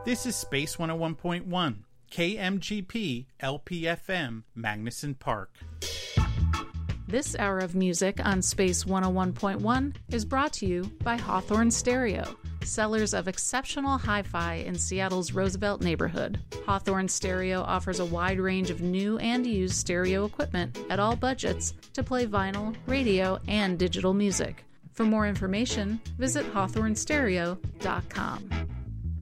This is Space 101.1, KMGP LPFM, Magnuson Park. This hour of music on Space 101.1 is brought to you by Hawthorne Stereo, sellers of exceptional hi-fi in Seattle's Roosevelt neighborhood. Hawthorne Stereo offers a wide range of new and used stereo equipment at all budgets to play vinyl, radio, and digital music. For more information, visit hawthornestereo.com.